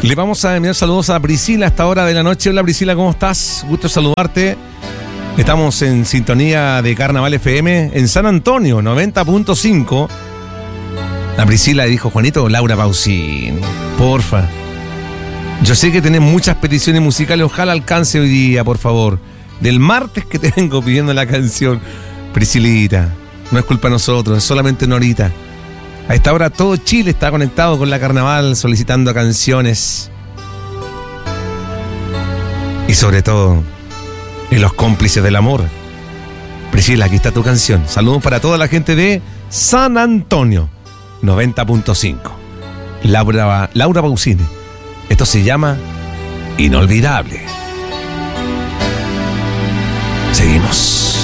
Le vamos a enviar saludos a Priscila a esta hora de la noche. Hola Priscila, ¿cómo estás? Gusto saludarte. Estamos en sintonía de Carnaval FM en San Antonio, 90.5. La Priscila dijo, Juanito, Laura Pausini, porfa. Yo sé que tenés muchas peticiones musicales, ojalá alcance hoy día, por favor. Del martes que te vengo pidiendo la canción. Priscilita, no es culpa de nosotros, es solamente una horita. A esta hora todo Chile está conectado con la Carnaval, solicitando canciones. Y sobre todo, en los cómplices del amor. Priscila, aquí está tu canción. Saludos para toda la gente de San Antonio, 90.5. Laura Pausini. Esto se llama Inolvidable. Seguimos.